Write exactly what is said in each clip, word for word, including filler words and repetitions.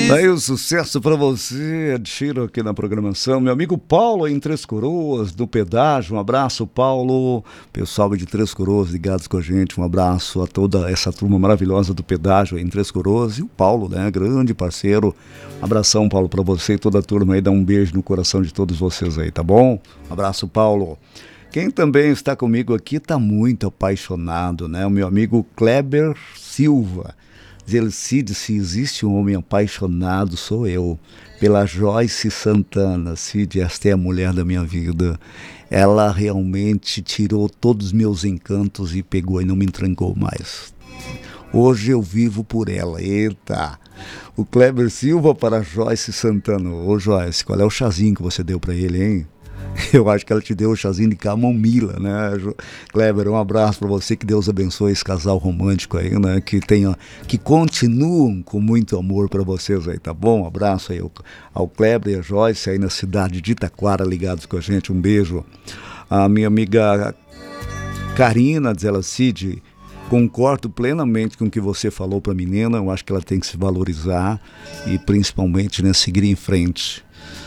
Daí o sucesso pra você, tiro aqui na programação. Meu amigo Paulo em Três Coroas, do pedágio. Um abraço, Paulo. Pessoal de Três Coroas ligados com a gente. Um abraço a toda essa turma maravilhosa do pedágio em Três Coroas. E o Paulo, né? Grande parceiro. Um abração, Paulo, pra você e toda a turma aí. Dá um beijo no coração de todos vocês aí, tá bom? Um abraço, Paulo. Quem também está comigo aqui está muito apaixonado, né? O meu amigo Kleber Silva. Diz ele, Cid, se existe um homem apaixonado, sou eu. Pela Joyce Santana. Cid, esta é a mulher da minha vida. Ela realmente tirou todos os meus encantos e pegou e não me trancou mais. Hoje eu vivo por ela. Eita! O Kleber Silva para Joyce Santana. Ô Joyce, qual é o chazinho que você deu para ele, hein? Eu acho que ela te deu o chazinho de camomila, né? Kleber, um abraço para você, que Deus abençoe esse casal romântico aí, né? Que tenha, que continuam com muito amor para vocês aí, tá bom? Um abraço aí ao, ao Kleber e a Joyce aí na cidade de Itaquara, ligados com a gente, um beijo. A minha amiga Karina, diz ela, Cid, concordo plenamente com o que você falou para a menina, eu acho que ela tem que se valorizar e principalmente, né, seguir em frente.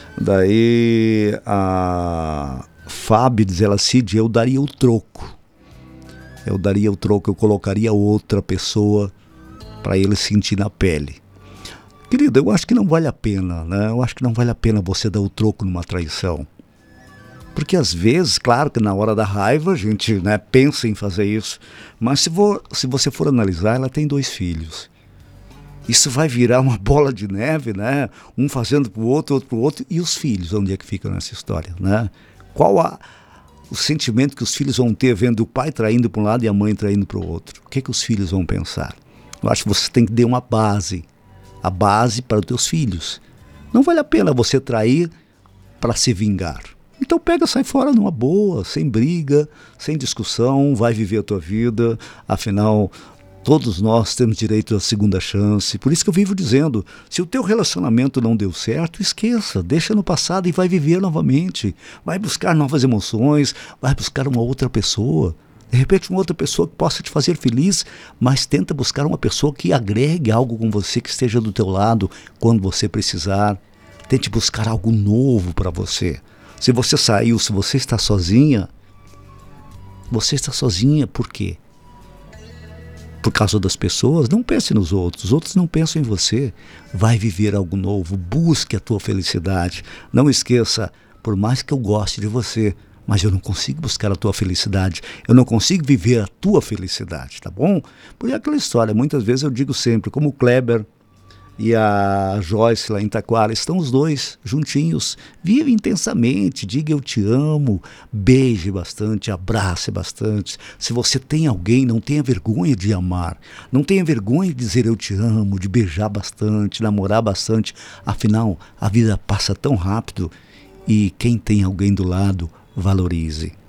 Daí a Fábio diz ela, Cid, eu daria o troco. Eu daria o troco, eu colocaria outra pessoa para ele sentir na pele. Querido, eu acho que não vale a pena, né? Eu acho que não vale a pena você dar o troco numa traição. Porque às vezes, claro que na hora da raiva a gente, né, pensa em fazer isso. Mas se, for, se você for analisar, ela tem dois filhos. Isso vai virar uma bola de neve, né? Um fazendo para o outro, outro para o outro. E os filhos, onde é que ficam nessa história, né? Qual a, o sentimento que os filhos vão ter vendo o pai traindo para um lado e a mãe traindo para o outro? O que é que os filhos vão pensar? Eu acho que você tem que dar uma base. A base para os teus filhos. Não vale a pena você trair para se vingar. Então pega, sai fora numa boa, sem briga, sem discussão, vai viver a tua vida. Afinal, todos nós temos direito à segunda chance. Por isso que eu vivo dizendo, se o teu relacionamento não deu certo, esqueça, deixa no passado e vai viver novamente. Vai buscar novas emoções, vai buscar uma outra pessoa. De repente uma outra pessoa que possa te fazer feliz, mas tenta buscar uma pessoa que agregue algo com você, que esteja do teu lado quando você precisar. Tente buscar algo novo para você. Se você saiu, se você está sozinha, você está sozinha por quê? Por causa das pessoas? Não pense nos outros, os outros não pensam em você. Vai viver algo novo, busque a tua felicidade. Não esqueça, por mais que eu goste de você, mas eu não consigo buscar a tua felicidade, eu não consigo viver a tua felicidade, tá bom? Porque é aquela história, muitas vezes eu digo sempre, como o Kleber e a Joyce lá em Itaquara, estão os dois juntinhos, vive intensamente, diga eu te amo, beije bastante, abrace bastante. Se você tem alguém, não tenha vergonha de amar, não tenha vergonha de dizer eu te amo, de beijar bastante, namorar bastante. Afinal, a vida passa tão rápido e quem tem alguém do lado, valorize.